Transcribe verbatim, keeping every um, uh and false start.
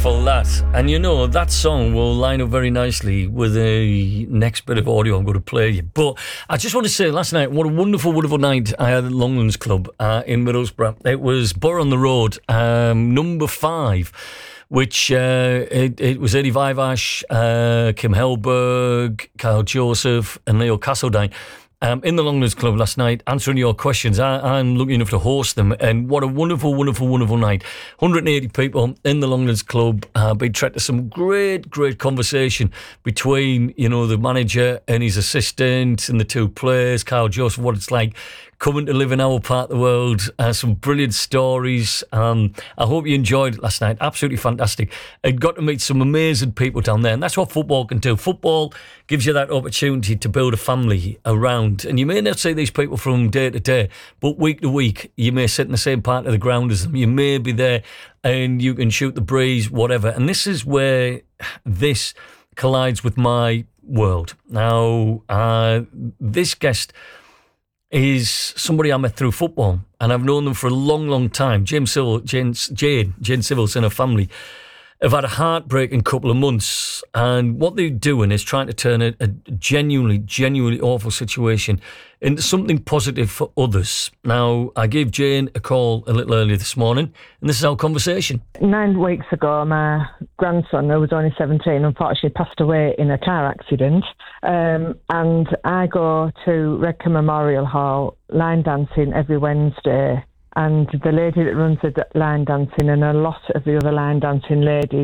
Beautiful, that. And you know, that song will line up very nicely with the next bit of audio I'm going to play you. But I just want to say, last night, what a wonderful, wonderful night I had at Longlands Club uh, in Middlesbrough. It was Borough on the Road, um, number five, which uh, it, it was Eddie Vivash, uh, Kim Hellberg, Kyle Joseph and Leo Castledine. Um, in the Longlands Club last night, answering your questions. I, I'm lucky enough to host them, and what a wonderful, wonderful, wonderful night. one hundred eighty people in the Longlands Club. Uh, been treated to some great, great conversation between, you know, the manager and his assistant and the two players, Kyle Joseph, what it's like coming to live in our part of the world. Uh, some brilliant stories. Um, I hope you enjoyed it last night. Absolutely fantastic. I got to meet some amazing people down there, and that's what football can do. Football gives you that opportunity to build a family around, and you may not see these people from day to day, but week to week, you may sit in the same part of the ground as them. You may be there, and you can shoot the breeze, whatever. And this is where this collides with my world. Now, uh, this guest is somebody I met through football, and I've known them for a long, long time. Jane Civil, Jane, Jane, Jane Civils and her family have had a heartbreaking couple of months, and what they're doing is trying to turn a, a genuinely, genuinely awful situation into something positive for others. Now, I gave Jane a call a little earlier this morning, and this is our conversation. Nine weeks ago, my grandson, who was only seventeen, unfortunately passed away in a car accident. Um, and I go to Redcar Memorial Hall line dancing every Wednesday. And the lady that runs the line dancing and a lot of the other line dancing ladies